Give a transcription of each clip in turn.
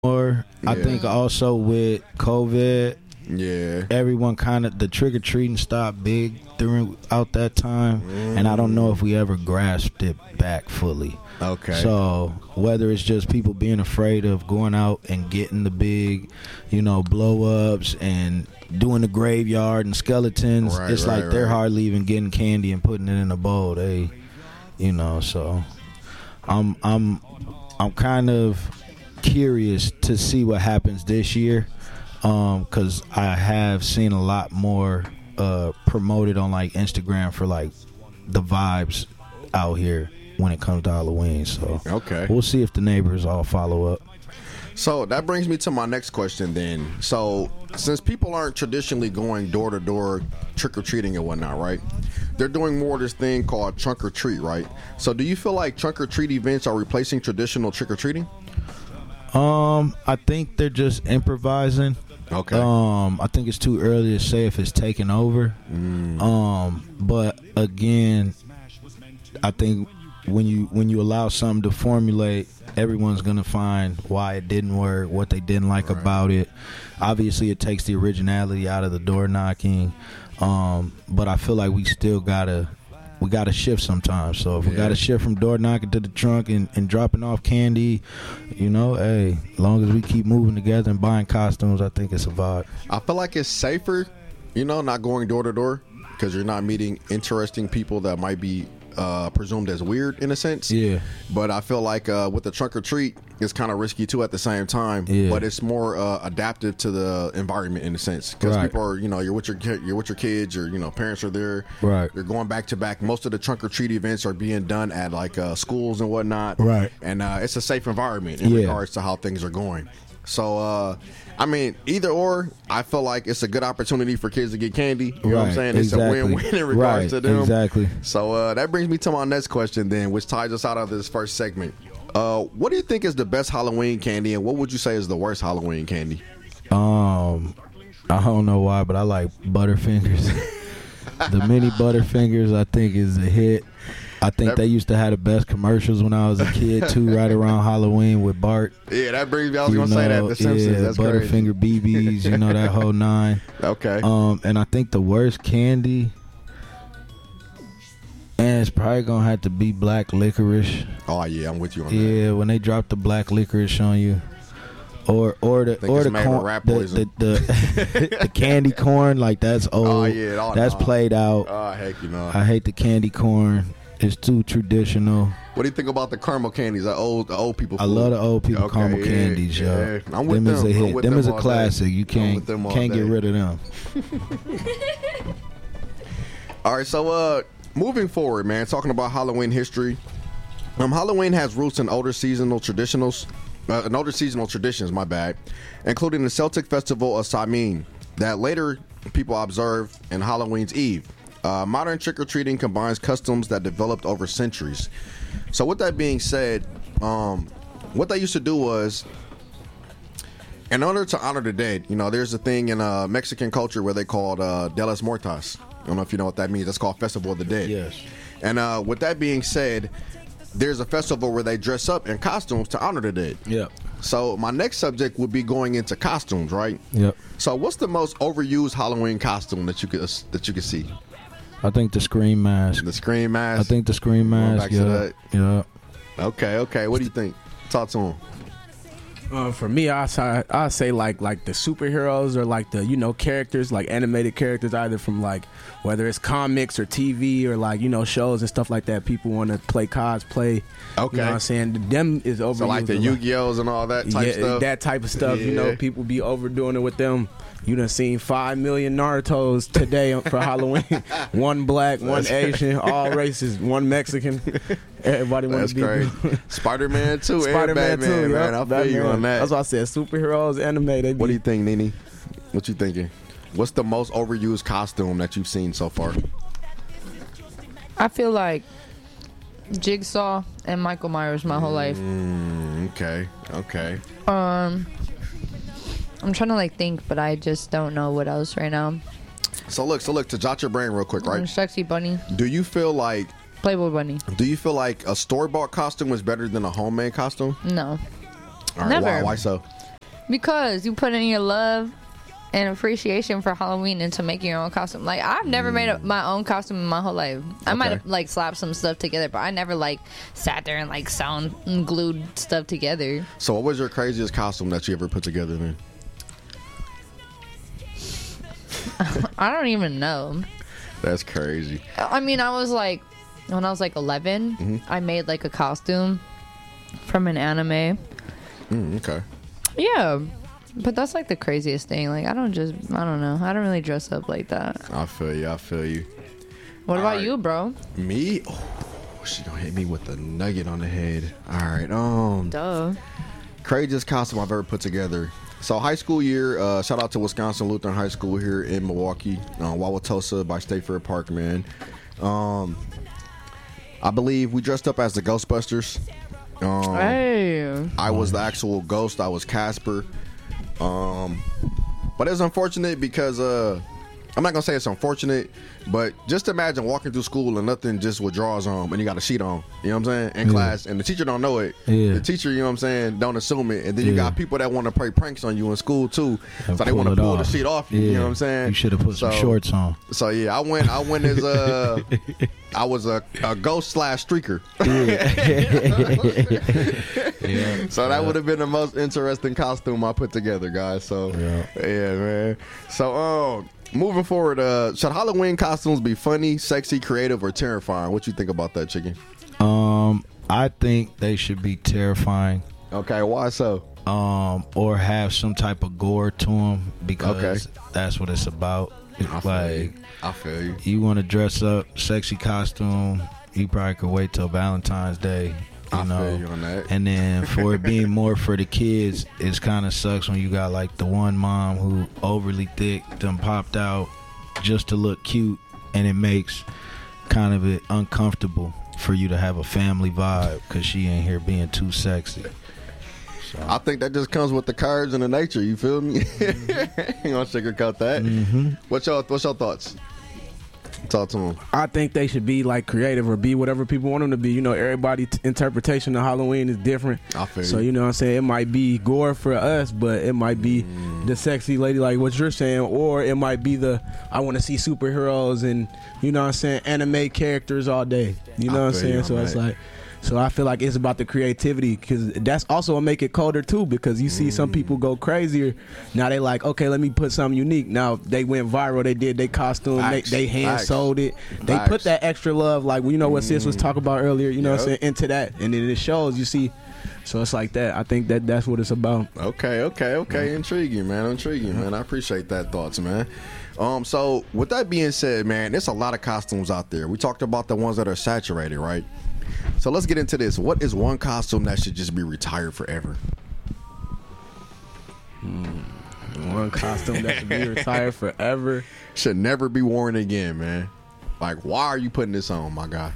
more. I think also with COVID, everyone kind of, the trick-or-treating stopped big throughout that time, and I don't know if we ever grasped it back fully. Okay. So whether it's just people being afraid of going out and getting the big, blow-ups and doing the graveyard and skeletons, it's like they're hardly even getting candy and putting it in a bowl. So I'm kind of curious to see what happens this year, because I have seen a lot more promoted on like Instagram for like the vibes out here when it comes to Halloween. So we'll see if the neighbors all follow up. So that brings me to my next question then. So since people aren't traditionally going door to door trick-or-treating and whatnot, right? They're doing more of this thing called trunk or treat, right? So do you feel like trunk or treat events are replacing traditional trick-or-treating? I think they're just improvising. Okay. I think it's too early to say if it's taking over. But again, I think when you allow something to formulate, everyone's gonna find why it didn't work, what they didn't like about it. Obviously, it takes the originality out of the door knocking, but I feel like we still gotta shift sometimes. So if we gotta shift from door knocking to the trunk and dropping off candy, as long as we keep moving together and buying costumes, I think it's a vibe. I feel like it's safer, not going door to door, because you're not meeting interesting people that might be presumed as weird in a sense. Yeah. But I feel like with the trunk or treat, it's kind of risky too at the same time. Yeah. But it's more adaptive to the environment in a sense, because people are, you're with your kids, or parents are there. Right. You're going back to back. Most of the trunk or treat events are being done at like schools and whatnot. Right. And it's a safe environment in regards to how things are going. So, either or, I feel like it's a good opportunity for kids to get candy. You know what I'm saying? It's a win-win in regards to them. Exactly. So that brings me to my next question then, which ties us out of this first segment. What do you think is the best Halloween candy, and what would you say is the worst Halloween candy? I don't know why, but I like Butterfingers. The mini Butterfingers, I think, is a hit. I think they used to have the best commercials when I was a kid too, right around Halloween with Bart. Yeah, that brings me. I was gonna say that. The Simpsons. That's Butterfinger crazy. BBs, that whole nine. Okay. And I think the worst candy, and it's probably gonna have to be black licorice. Oh yeah, I'm with you on that. Yeah, when they drop the black licorice on you. Or the corn, the candy corn, like that's old. Oh yeah, that's played out. Oh heck, I hate the candy corn. It's too traditional. What do you think about the caramel candies? The old people food? I love the old people caramel candies, yo. I'm with them. Is a hit. Them is a classic. Day. You can't get rid of them. All right, so moving forward, man, talking about Halloween history. Halloween has roots in older seasonal traditions, my bad, including the Celtic festival of Samhain that later people observe in Halloween's Eve. Modern trick-or-treating combines customs that developed over centuries. So with that being said, what they used to do was, in order to honor the dead, there's a thing in Mexican culture where they call De los Muertos. I don't know if you know what that means. That's called Festival of the Dead. Yes. And with that being said, there's a festival where they dress up in costumes to honor the dead. Yeah. So my next subject would be going into costumes, right? Yep. So what's the most overused Halloween costume that you could see? I think the Scream Mask. The Scream Mask? I think the Scream Mask, back to that. Yeah. Okay. What do you think? Talk to him. For me, I say like the superheroes or like the characters, like animated characters, either from like whether it's comics or TV or like shows and stuff like that. People want to play cosplay. Okay, you know what I'm saying? Them is over. So like the Yu-Gi-Ohs and all that type stuff. That type of stuff. Yeah. People be overdoing it with them. You done seen 5 million Narutos today for Halloween. One black, one Asian, all races, one Mexican. Everybody want to be crazy. Spider-Man too. Spider-Man too, man. I feel you on that. That's why I said superheroes, anime. What do you think, Nene? What you thinking? What's the most overused costume that you've seen so far? I feel like Jigsaw and Michael Myers my whole life. Okay. I'm trying to think, but I just don't know what else right now. So look, to jot your brain real quick, right? Sexy Bunny. Do you feel like Playboy Bunny? Do you feel like a store-bought costume is better than a homemade costume? No. All right, Never. Why so? Because you put in your love and appreciation for Halloween into making your own costume. Like, I've never made my own costume in my whole life. I might have like slapped some stuff together, but I never like sat there and like sewn and glued stuff together. So what was your craziest costume that you ever put together then? I don't even know. That's crazy. I mean, I was like, when I was like 11, I made like a costume from an anime. Okay. Yeah. But that's like the craziest thing. Like, I don't know. I don't really dress up like that. I feel you. What about you, bro? Me? Oh, she gonna hit me with a nugget on the head. All right. Duh. Craziest costume I've ever put together. So high school year, shout out to Wisconsin Lutheran High School here in Milwaukee, Wauwatosa by State Fair Park, man. I believe we dressed up as the Ghostbusters. Hey. I was the actual ghost. I was Casper. But it's unfortunate because I'm not gonna say it's unfortunate, but just imagine walking through school and nothing, just with drawers on, and you got a sheet on, you know what I'm saying, in class, and the teacher don't know it. The teacher, you know what I'm saying, don't assume it, and then you got people that want to play pranks on you in school too, so they want to pull the sheet off you, you know what I'm saying. You should have put some shorts on. So yeah, I went as I was a ghost / streaker. So that would have been the most interesting costume I put together, guys. So yeah man. So moving forward, should Halloween costumes be funny, sexy, creative, or terrifying? What you think about that, Chicken? I think they should be terrifying. Okay, why so? Or have some type of gore to them, because that's what it's about. I feel you. You want to dress up, sexy costume, you probably could wait till Valentine's Day. You know, feel you on that. And then for it being more for the kids, it kind of sucks when you got like the one mom who overly thick, done popped out just to look cute, and it makes kind of it uncomfortable for you to have a family vibe because she ain't here being too sexy. So. I think that just comes with the courage and the nature. You feel me? You gonna sugarcoat that? What's your thoughts? Talk to them. I think they should be like creative or be whatever people want them to be. You know, everybody's interpretation of Halloween is different. I feel so you know what I'm saying, it might be gore for us, but it might be the sexy lady like what you're saying, or it might be the I want to see superheroes and you know what I'm saying, anime characters all day. You know what I'm saying? So it's like, so I feel like it's about the creativity, because that's also what make it colder too, because you see some people go crazier. Now they like, okay, let me put something unique. Now they went viral. They did their costume. They hand sold it. They put that extra love, like you know what sis was talking about earlier. You know what I'm saying, into that, and then it shows. You see. So it's like that. I think that's what it's about. Okay. Intriguing, man. I appreciate that thoughts, man. So with that being said, man, there's a lot of costumes out there. We talked about the ones that are saturated, right? So let's get into this. What is one costume that should just be retired forever? One costume that should be retired forever. Should never be worn again, man. Like, why are you putting this on, my guy?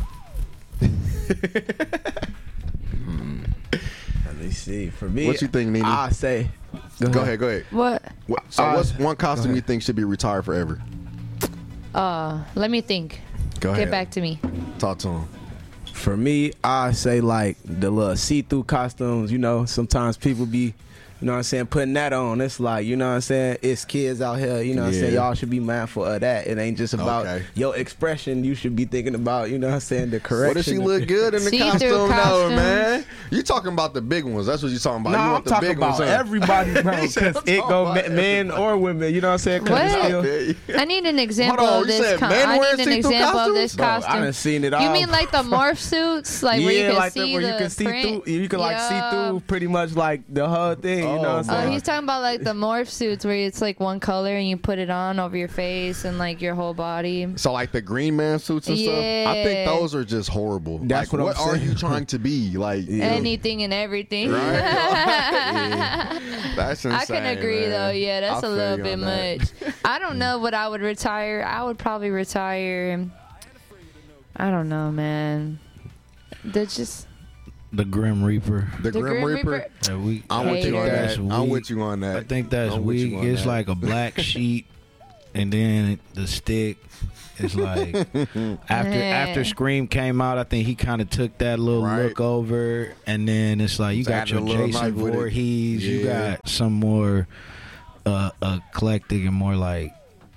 Let me see. For me, what you think, Nene? I say. Go ahead. What? So what's one costume you think should be retired forever? Let me think. Go ahead. Get back to me. Talk to him. For me, I say like the little see-through costumes. You know, sometimes people be, you know what I'm saying, putting that on. It's like, you know what I'm saying, it's kids out here, you know what I'm saying, y'all should be mindful of that. It ain't just about your expression. You should be thinking about, you know what I'm saying, the correction. What if she look good in the costume though, man? You talking about the big ones. That's what you talking about. No, you want I'm the talking big about ones, everybody, bro, because it go men or women, you know what I'm saying? What? I need an example of this. I need an example of this costume. I done seen it all. You mean like the morph suits? Like where you can see where you can see through. You can like see through pretty much like the whole thing, you know what I'm saying? He's talking about like the morph suits where it's like one color and you put it on over your face and like your whole body. So like the Green Man suits and stuff? I think those are just horrible. That's like, what are you trying to be? Like anything and everything. Right? That's insane. I can agree, man. though. Yeah, that's a little bit much. I don't know what I would retire. I would probably retire. I don't know, man. That's just the Grim Reaper. The Grim Reaper. Yeah, I'm with you on that. I'm with you on that. I think that's weak. It's like a black sheet and then the stick. It's like after Scream came out, I think he kind of took that little look over, and then it's like you got your Jason Voorhees, you got some more eclectic and more like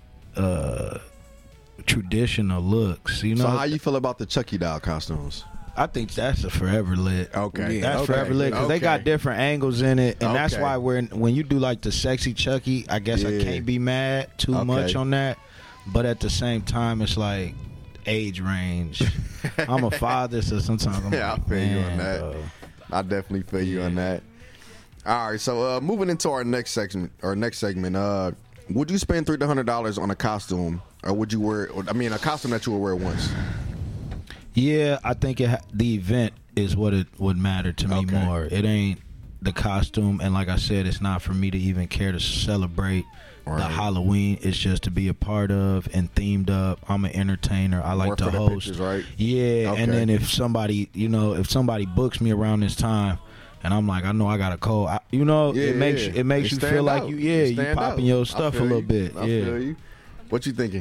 traditional looks. You know. So how you feel about the Chucky doll costumes? I think that's a forever lit. Okay, that's forever lit because they got different angles in it, and that's why when you do like the sexy Chucky, I guess I can't be mad too much on that. But at the same time, it's like age range. I'm a father, so sometimes I'm I feel you on that. I definitely feel you on that. All right, so moving into our next segment. Would you spend $300 on a costume, or would you wear? I mean, a costume that you would wear once? Yeah, I think the event is what it would matter to me more. It ain't the costume, and like I said, it's not for me to even care to celebrate the Halloween. It's just to be a part of and themed up. I'm an entertainer. I like to host. Pictures, right? Yeah, and then if somebody books me around this time, and I'm like, I know I got a code. It makes you feel like you popping your stuff a little bit. I feel you. What you thinking?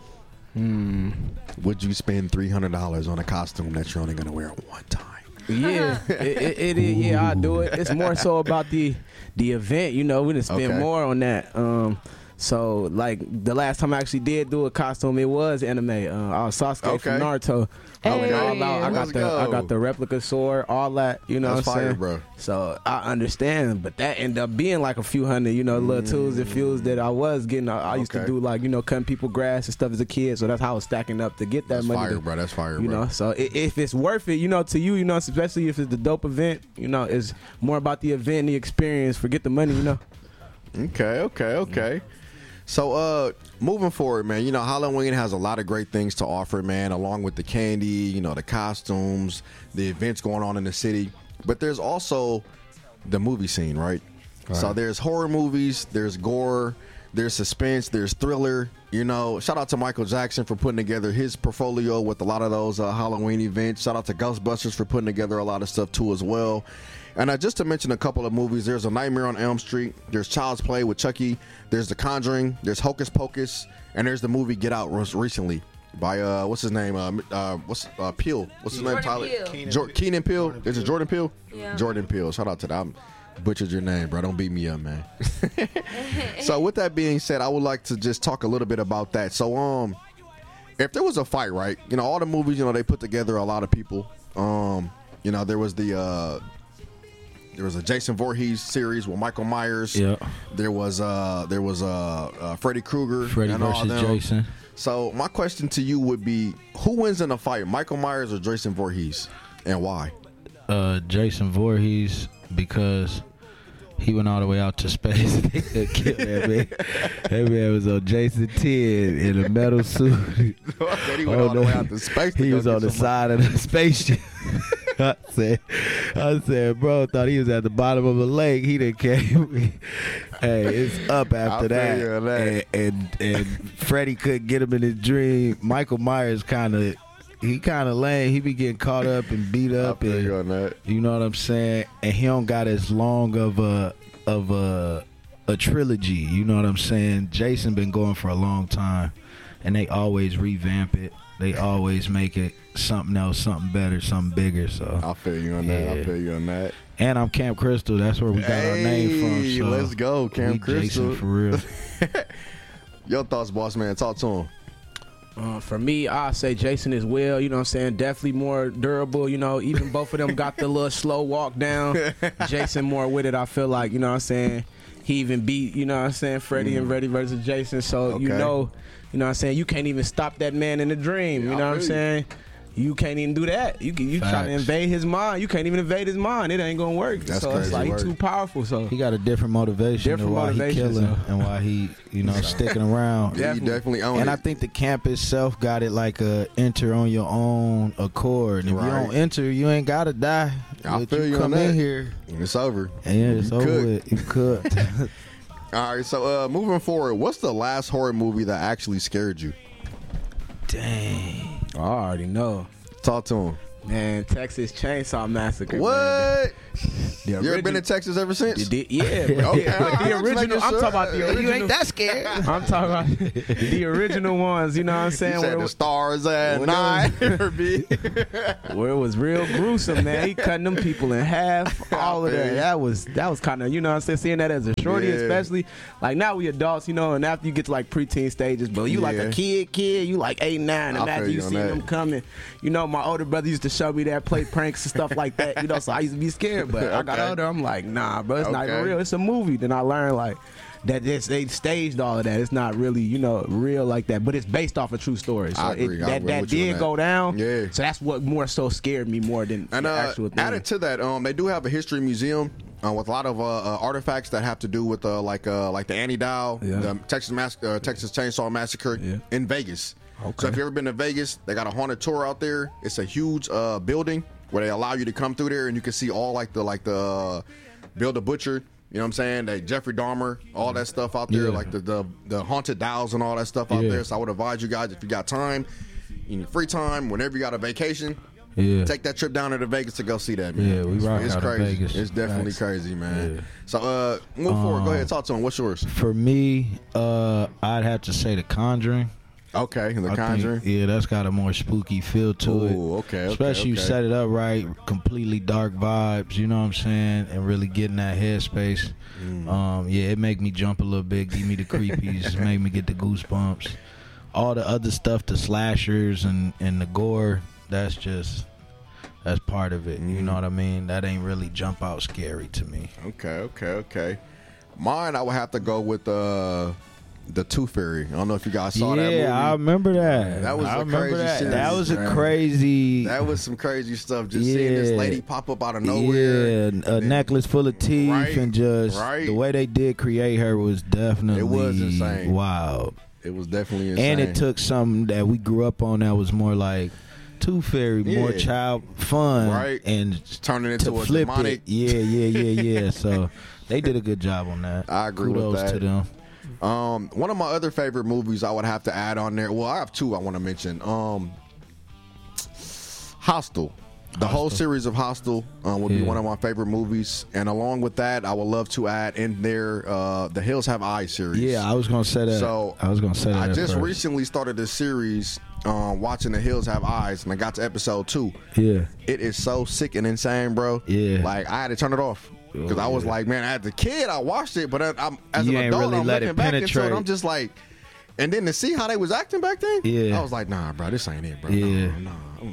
Would you spend $300 on a costume that you're only gonna wear one time? Yeah, it is. Yeah, I'll do it. It's more so about the event. We didn't spend more on that. So like the last time I actually did do a costume, it was anime. I was Sasuke from Naruto. I went all out. I got the replica sword, all that. That's fire, bro. So I understand, but that ended up being like a few hundred. Little tools and fuels that I was getting. I used to do like cutting people grass and stuff as a kid. So that's how I was stacking up to get that money. That's fire, bro. So if it's worth it, to you, especially if it's the dope event, it's more about the event and the experience. Forget the money, Okay. So, moving forward, man, Halloween has a lot of great things to offer, man, along with the candy, the costumes, the events going on in the city. But there's also the movie scene, right? So there's horror movies, there's gore, there's suspense, there's thriller. Shout out to Michael Jackson for putting together his portfolio with a lot of those Halloween events. Shout out to Ghostbusters for putting together a lot of stuff, too, as well. And just to mention a couple of movies, there's A Nightmare on Elm Street, there's Child's Play with Chucky, there's The Conjuring, there's Hocus Pocus, and there's the movie Get Out recently by what's his name? Peele. What's his name? Tyler Keenan Peele. Is it Jordan Peele? Yeah. Jordan Peele. Shout out to that. I butchered your name, bro. Don't beat me up, man. So with that being said, I would like to just talk a little bit about that. So if there was a fight, right? All the movies, they put together a lot of people. There was a Jason Voorhees series with Michael Myers. Yeah. There was Freddy Krueger. Freddy versus Jason. So my question to you would be, who wins in a fight, Michael Myers or Jason Voorhees, and why? Jason Voorhees, because he went all the way out to space. They could kill that man. That man was on Jason 10 in a metal suit. He went all the way out to space. He was on the side of the spaceship. I said, bro, thought he was at the bottom of a lake. He didn't came. Hey, it's up after that. And Freddy couldn't get him in his dream. Michael Myers kind of lame. He be getting caught up and beat up. You know what I'm saying? And he don't got as long of a trilogy. You know what I'm saying? Jason been going for a long time, and they always revamp it. They always make it something else, something better, something bigger. So I feel you on that. And I'm Camp Crystal. That's where we got our name from. So let's go, Camp Crystal. Jason for real. Your thoughts, boss man? Talk to him. For me, I say Jason as well. Definitely more durable. Even both of them got the little slow walk down. Jason more with it. I feel like he even beat Freddy and Freddy versus Jason. So you can't even stop that man in a dream. You know what I'm saying? You can't even do that. You try to invade his mind. You can't even invade his mind. It ain't gonna work. That's so it's like he's too powerful. So he got a different motivation to why he killing and why he sticking around. Yeah, you definitely own it. And I think the camp itself got it like a enter on your own accord. And if you don't enter, you ain't gotta die. I feel you come on that. In here. It's over. And it's over with. You could. All right, so moving forward, what's the last horror movie that actually scared you? Dang. I already know. Talk to him. Man, Texas Chainsaw Massacre. What? Man. You ever been in Texas ever since? Yeah. The original. I'm talking about the original. You ain't that scared. I'm talking about the original ones. You know what I'm saying? You said the stars at 9. Where it was real gruesome, man. He cutting them people in half. All of that. That was kind of, you know what I'm saying? Seeing that as a shorty, especially. Like now we adults, you know, and after you get to like preteen stages, but you like a kid, you like 8, 9. Imagine you see them coming. You know, my older brother used to show me that, play pranks and stuff like that. You know, so I used to be scared, but I got older. I'm like, nah, bro, it's not even real. It's a movie. Then I learned like that they staged all of that. It's not really, you know, real like that, but it's based off a true story. So I agree. that did go down. Yeah. So that's what more so scared me more than the actual thing. Added to that, they do have a history museum with a lot of artifacts that have to do with like the Annie Dow, the Texas Chainsaw Massacre in Vegas. Okay. So if you've ever been to Vegas, they got a haunted tour out there. It's a huge building where they allow you to come through there and you can see all like the Bill the Butcher, you know what I'm saying? Like Jeffrey Dahmer, all that stuff out there, like the haunted dolls and all that stuff out there. So I would advise you guys, if you got time, in your free time, whenever you got a vacation, take that trip down to Vegas to go see that, man. Yeah, we rock It's out crazy. of Vegas. It's definitely crazy, man. Yeah. So move forward. Go ahead, talk to him. What's yours? For me, I'd have to say The Conjuring. Okay, The Conjuring. That's got a more spooky feel to it. Okay. Especially you set it up right, completely dark vibes, you know what I'm saying, and really getting that headspace. It make me jump a little bit, give me the creepies, make me get the goosebumps. All the other stuff, the slashers and the gore, that's part of it. You know what I mean? That ain't really jump out scary to me. Okay. Mine, I would have to go with the Tooth Fairy. I don't know if you guys saw that movie. Yeah, I remember that. That was crazy shit. That was a crazy. That was some crazy stuff. Just seeing this lady pop up out of nowhere. Yeah, a necklace full of teeth and just the way they did create her was definitely. It was insane. Wild. It was definitely insane. And it took something that we grew up on that was more like Tooth Fairy, more child fun, and turn it into a flip demonic. Yeah. So they did a good job on that. I agree Kudos with that. to them. One of my other favorite movies I would have to add on there. Well, I have two I want to mention. Hostel. The whole series of Hostel would be one of my favorite movies. And along with that, I would love to add in there the Hills Have Eyes series. Yeah, I was going to say that. So I just recently started this series watching The Hills Have Eyes, and I got to episode 2. Yeah. It is so sick and insane, bro. Yeah. Like, I had to turn it off. Because I was like, man, as a kid, I watched it, but as an adult, really I'm let looking it back penetrate. into it. I'm just like, and then to see how they was acting back then, I was like, nah, bro, this ain't it, bro. Yeah. Nah.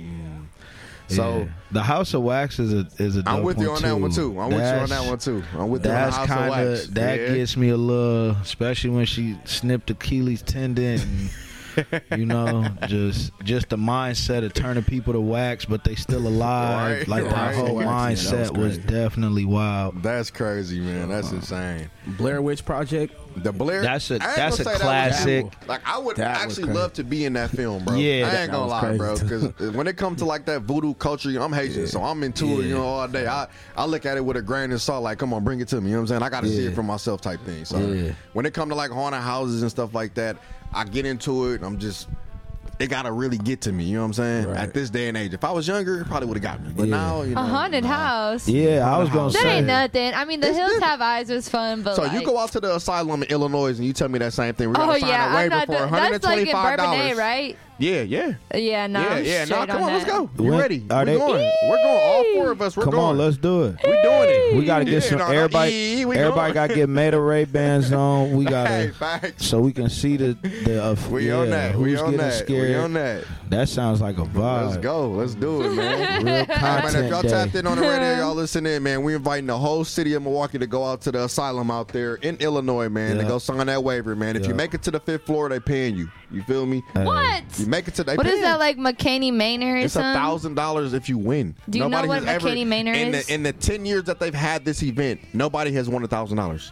So The House of Wax is a dope I'm with you on that one too. I'm with you on the House of Wax. That gets me a little, especially when she snipped Achilles tendon. And, you know, just the mindset of turning people to wax, but they still alive. That whole mindset was definitely wild. That's crazy, man. That's insane. Blair Witch Project. The Blair. That's a classic. I would actually love to be in that film, bro. Yeah, I ain't gonna lie, bro. Because when it comes to like that voodoo culture, I'm Haitian, so I'm into it, you know, all day. I look at it with a grain of salt, like, come on, bring it to me. You know what I'm saying? I got to see it for myself, type thing. So when it comes to like haunted houses and stuff like that, I get into it. It gotta really get to me, you know what I'm saying? At this day and age. If I was younger, it probably would have got me. But now, you know. A haunted house. Yeah, I was gonna say. That ain't nothing. I mean, The Hills Have Eyes was fun, but so you go out to the asylum in Illinois and you tell me that same thing. We're gonna sign a waiver for $125. That's like in Bourbonnais, right? Yeah. Yeah, no. No, come on, let's go. You ready? We're going. We're going. All 4 of us. We're going. Come on, let's do it. We're doing it. We gotta get some. Everybody got to get Meta Ray Bands on. We gotta, so we can see the we on that. Who's We on getting that. scared. We on that. That sounds like a vibe. Let's go. Let's do it, man. Real content Man, if y'all day. tapped in on the radio, y'all listen in, man. We inviting the whole city of Milwaukee to go out to the asylum out there in Illinois, man, to go sign that waiver, man. If you make it to the 5th floor, they paying you. You feel me? What? You make it to What is that, like McKinney Manor or It's something? $1,000 if you win. Do you know what McKinney Manor is? In the 10 years that they've had this event, nobody has won $1,000.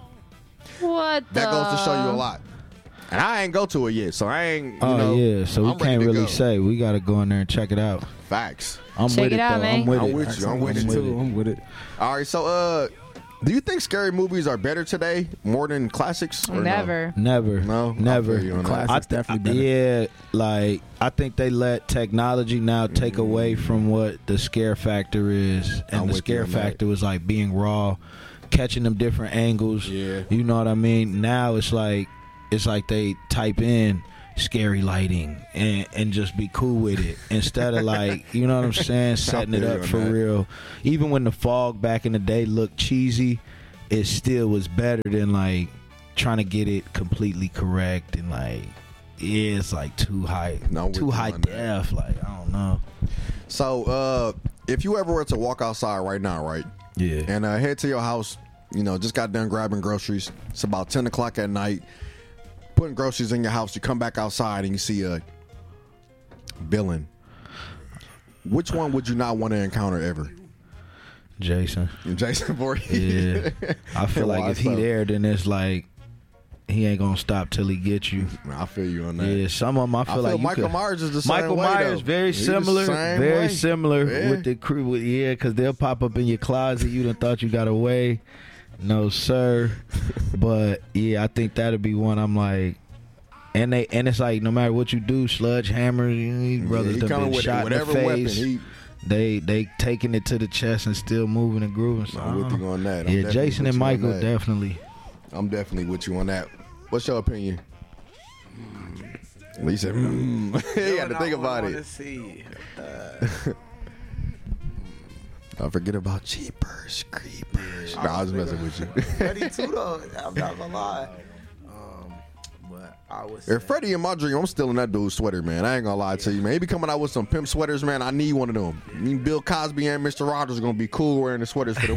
What the? That goes to show you a lot. And I ain't go to it yet, so I ain't. So we can't really say. We got to go in there and check it out. Facts. I'm Check with it out, though. man. I'm with I'm it. with you. I'm with it too. I'm with it. All right, so Do you think scary movies are better today, more than classics? Or Never. No? Never. Classics definitely better. Yeah, like I think they let technology now take away from what the scare factor is, and the scare factor was like being raw, catching them different angles. Yeah, you know what I mean. Now it's like they type in scary lighting and just be cool with it instead of like, you know what I'm saying, setting it up for real. Even when The Fog back in the day looked cheesy, it still was better than like trying to get it completely correct and like it's like too high def. Like I don't know. So if you ever were to walk outside right now, right? Yeah. And head to your house, you know, just got done grabbing groceries. It's about 10 o'clock at night. Putting groceries in your house, you come back outside and you see a villain. Which one would you not want to encounter ever? Jason Voorhees. Yeah. I feel like if he there, then it's like he ain't gonna stop till he gets you. I feel you on that. Yeah, some of them I feel like Michael Myers is the same Michael way, Myers though. very similar, Yeah. with the crew. Yeah, because they'll pop up in your closet. You done thought you got away. No, sir. But yeah, I think that'd be one. I'm like, and it's like no matter what you do, sledgehammer, these brothers done been shot in the face. They taking it to the chest and still moving and grooving. So I'm with you on that. Yeah, Jason and Michael definitely. I'm definitely with you on that. What's your opinion? Lisa, you got to think about it. Don't forget about Jeepers Creepers. Yeah, no, I was messing with you. Freddy too, though. I'm not gonna lie. But I was. If Freddie in my dream, I'm still in that dude's sweater, man. I ain't gonna lie to you, man. He be coming out with some pimp sweaters, man. I need one of them. I mean, Bill Cosby and Mr. Rogers are gonna be cool wearing the sweaters for the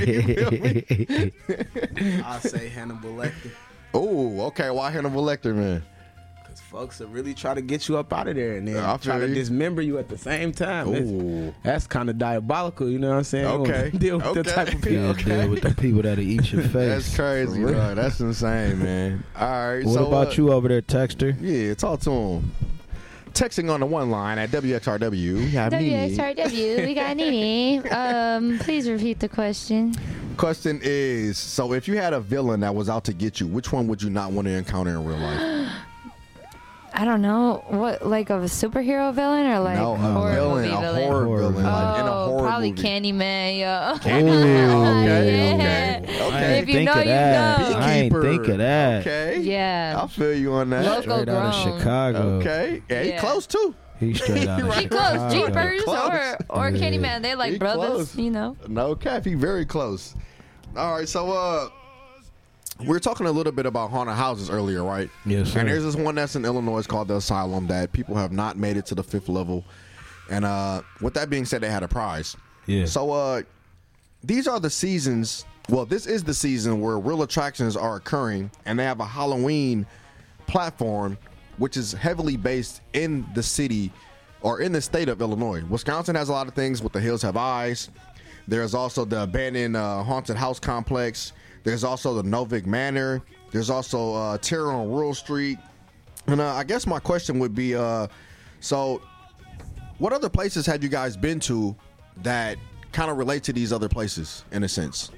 winter. I say Hannibal Lecter. Oh, okay. Why Hannibal Lecter, man? Because folks will really try to get you up out of there and then try to dismember you at the same time. That's kind of diabolical, you know what I'm saying? Okay. Deal with the type of people. Deal with the people that'll eat your face. That's crazy, bro. That's insane, man. All right. What about you over there, Texter? Yeah, talk to him. Texting on the one line at WXRW. We have WXRW, we got Nene. Please repeat the question. Question is, so if you had a villain that was out to get you, which one would you not want to encounter in real life? I don't know. What, like of a superhero villain or like no, a horror villain, movie villain? Horror villain, like in a horror probably movie. Candyman, yeah. Candyman, okay. If you know, you know. I ain't think of that. Okay. Yeah. I'll feel you on that. Loco Straight out of grown. Chicago. Okay. Yeah, he close too. He's straight out of He Chicago. close. Jeepers Close. or Candyman. They like He brothers, close. you know. No cap, he very close. All right, so we were talking a little bit about haunted houses earlier, right? Yes, sir. And there's this one that's in Illinois called the Asylum that people have not made it to the 5th level. And with that being said, they had a prize. Yeah. So these are the seasons. Well, this is the season where real attractions are occurring, and they have a Halloween platform, which is heavily based in the city or in the state of Illinois. Wisconsin has a lot of things with The Hills Have Eyes. There's also the abandoned haunted house complex. There's also the Novick Manor. There's also Terror on Rural Street. And I guess my question would be, so what other places have you guys been to that kind of relate to these other places in a sense?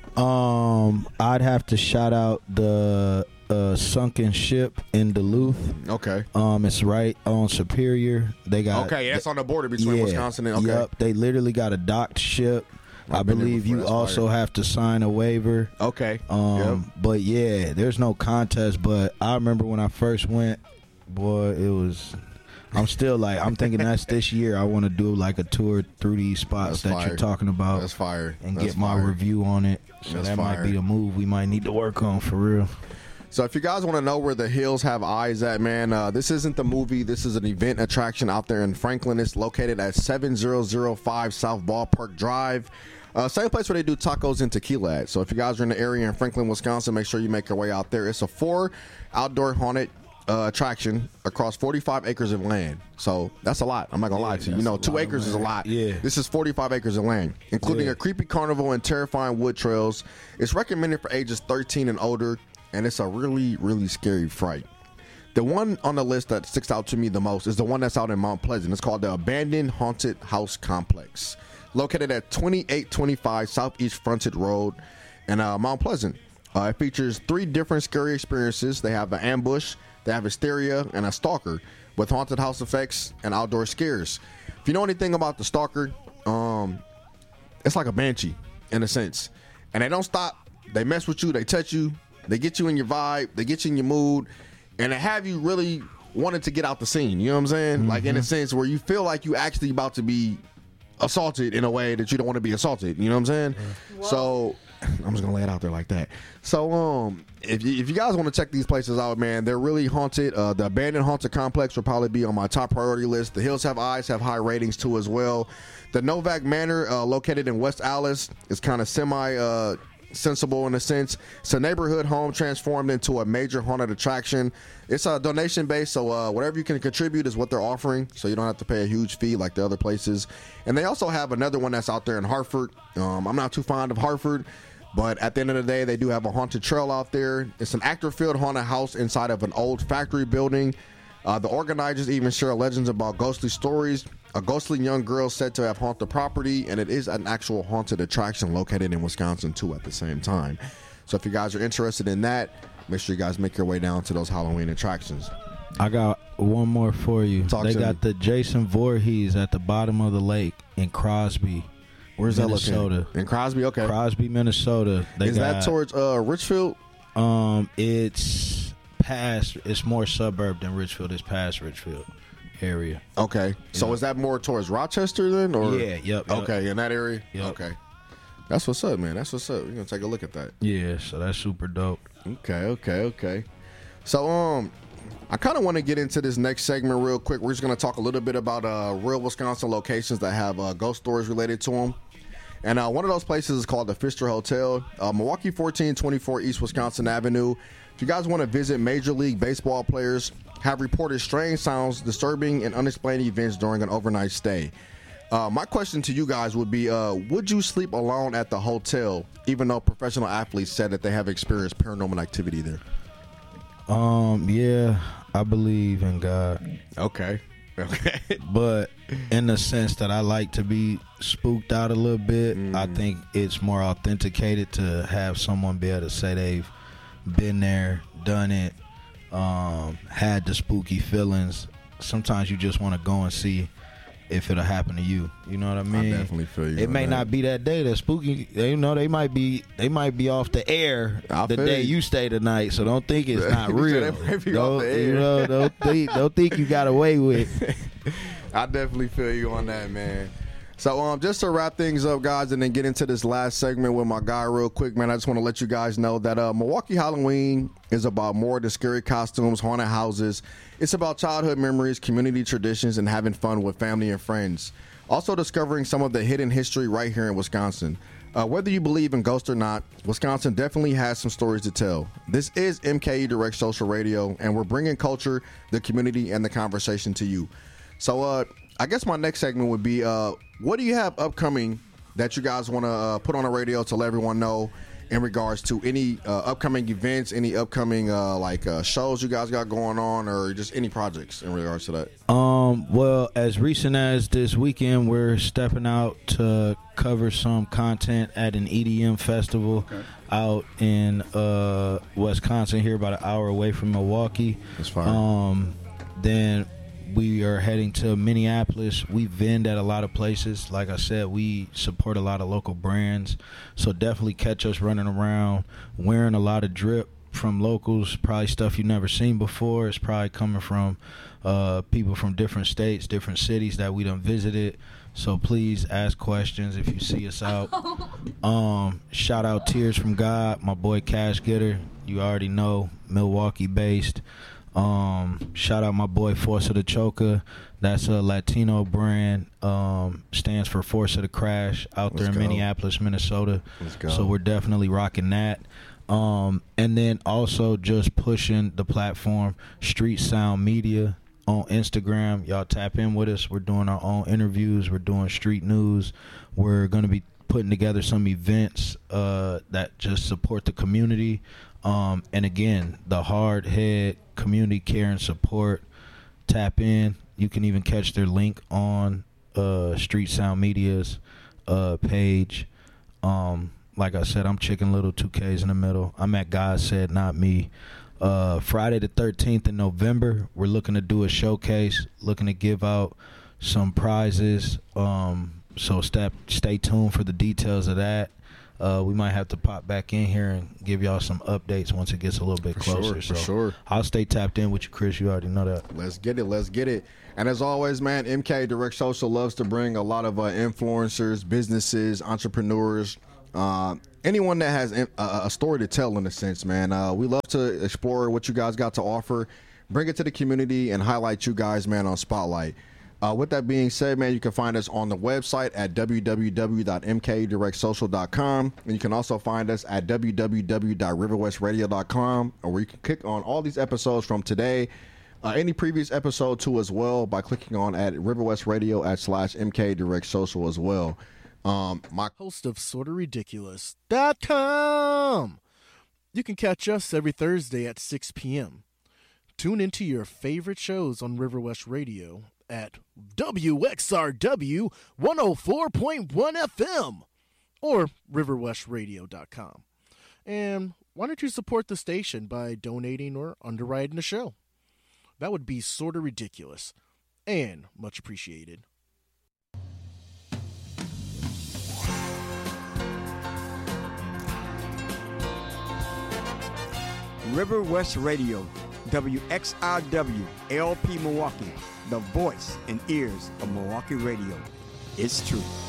I'd have to shout out the Sunken Ship in Duluth. Okay. It's right on Superior. They got that's on the border between Wisconsin and Yep, they literally got a docked ship. I believe you also have to sign a waiver. Okay. But yeah, there's no contest. But I remember when I first went, boy, it was. I'm still like, I'm thinking that's this year. I want to do like a tour through these spots that you're talking about. That's fire. And get my review on it. So that might be a move we might need to work on for real. So if you guys want to know where the Hills Have Eyes at, man, this isn't the movie. This is an event attraction out there in Franklin. It's located at 7005 South Ballpark Drive. Same place where they do tacos and tequila at. So if you guys are in the area in Franklin, Wisconsin, make sure you make your way out there. It's a 4 outdoor haunted attraction across 45 acres of land. So that's a lot. I'm not going to lie to you. You know, 2 acres is a lot. Yeah. This is 45 acres of land, including a creepy carnival and terrifying wood trails. It's recommended for ages 13 and older, and it's a really, really scary fright. The one on the list that sticks out to me the most is the one that's out in Mount Pleasant. It's called the Abandoned Haunted House Complex, located at 2825 Southeast Frontage Road. and Mount Pleasant. It features 3 different scary experiences. They have an ambush, they have hysteria, and a stalker with haunted house effects and outdoor scares. If you know anything about the stalker, it's like a banshee in a sense. And they don't stop. They mess with you. They touch you. They get you in your vibe. They get you in your mood. And they have you really wanting to get out the scene. You know what I'm saying? Like in a sense where you feel like you actually about to be assaulted in a way that you don't want to be assaulted. You know what I'm saying? Whoa. So I'm just gonna lay it out there like that. So if you guys want to check these places out, man, they're really haunted. The abandoned haunted complex will probably be on my top priority list. The Hills Have Eyes have high ratings too as well. The Novak Manor, located in West Allis, is kind of semi sensible in a sense. It's a neighborhood home transformed into a major haunted attraction. It's a donation based, so whatever you can contribute is what they're offering, so you don't have to pay a huge fee like the other places. And they also have another one that's out there in Hartford. I'm not too fond of Hartford, but at the end of the day, they do have a haunted trail out there. It's an actor-filled haunted house inside of an old factory building. The organizers even share legends about ghostly stories. A ghostly young girl said to have haunted the property, and it is an actual haunted attraction located in Wisconsin too at the same time. So if you guys are interested in that, make sure you guys make your way down to those Halloween attractions. I got one more for you. They got the Jason Voorhees at the bottom of the lake in Crosby. Where's Minnesota? That located? In Crosby, okay. Crosby, Minnesota. Is that towards Richfield? It's more suburb than Richfield. It's past Richfield area. Okay. So is that more towards Rochester then? Or? Yeah, yep. Okay, in that area? Yep. Okay. That's what's up, man. That's what's up. We're going to take a look at that. Yeah, so that's super dope. Okay. So, I kind of want to get into this next segment real quick. We're just going to talk a little bit about real Wisconsin locations that have ghost stories related to them. And one of those places is called the Pfister Hotel, Milwaukee 1424 East Wisconsin Avenue. If you guys want to visit Major League Baseball players have reported strange sounds, disturbing, and unexplained events during an overnight stay. My question to you guys would be, would you sleep alone at the hotel, even though professional athletes said that they have experienced paranormal activity there? Yeah, I believe in God. Okay. But in the sense that I like to be spooked out a little bit, I think it's more authenticated to have someone be able to say they've been there, done it, had the spooky feelings. Sometimes you just want to go and see if it'll happen to you. You know what I mean? I definitely feel you. It may not be that day. That spooky. You know, they might be off the air the day you stay tonight. So don't think it's not real. They might be off the air. You know, don't think you got away with. I definitely feel you on that, man. So just to wrap things up, guys, and then get into this last segment with my guy real quick, man, I just want to let you guys know that Milwaukee Halloween is about more than scary costumes, haunted houses. It's about childhood memories, community traditions, and having fun with family and friends. Also discovering some of the hidden history right here in Wisconsin. Whether you believe in ghosts or not, Wisconsin definitely has some stories to tell. This is MKE Direct Social Radio, and we're bringing culture, the community, and the conversation to you. So I guess my next segment would be, what do you have upcoming that you guys want to put on the radio to let everyone know in regards to any upcoming events, any upcoming shows you guys got going on, or just any projects in regards to that? Well, as recent as this weekend, we're stepping out to cover some content at an EDM festival out in Wisconsin, here about an hour away from Milwaukee. That's fine. Then we are heading to Minneapolis. We vend at a lot of places. Like I said, we support a lot of local brands. So definitely catch us running around, wearing a lot of drip from locals, probably stuff you've never seen before. It's probably coming from people from different states, different cities that we done visited. So please ask questions if you see us out. Shout out Tears from God, my boy Cash Getter. You already know, Milwaukee based. Shout out my boy Force of the Choker. That's a Latino brand. Stands for Force of the Crash out there in Minneapolis, Minnesota. Let's go. So we're definitely rocking that. And then also just pushing the platform Street Sound Media on Instagram. Y'all tap in with us. We're doing our own interviews. We're doing street news. We're going to be putting together some events that just support the community. And again, the hard head community care and support. Tap in. You can even catch their link on Street Sound Media's page. like I said, I'm Chicken Little, 2Ks in the middle. I'm at God Said Not Me. Friday the 13th in November, we're looking to do a showcase, looking to give out some prizes. So stay tuned for the details of that. We might have to pop back in here and give y'all some updates once it gets a little bit closer. For sure. I'll stay tapped in with you, Chris. You already know that. Let's get it. And as always, man, MK Direct Social loves to bring a lot of influencers, businesses, entrepreneurs, anyone that has a story to tell, in a sense, man. We love to explore what you guys got to offer, bring it to the community, and highlight you guys, man, on Spotlight. With that being said, man, you can find us on the website at www.mkdirectsocial.com, and you can also find us at www.riverwestradio.com, or you can click on all these episodes from today, any previous episode too, as well, by clicking on at Riverwest Radio /MKDirectSocial as well. My host of SortaRidiculous.com. You can catch us every Thursday at 6 p.m. Tune into your favorite shows on Riverwest Radio at WXRW 104.1 FM or riverwestradio.com. And why don't you support the station by donating or underwriting the show? That would be sorta ridiculous and much appreciated. Riverwest Radio, WXRW, LP Milwaukee, the voice and ears of Milwaukee radio. It's true.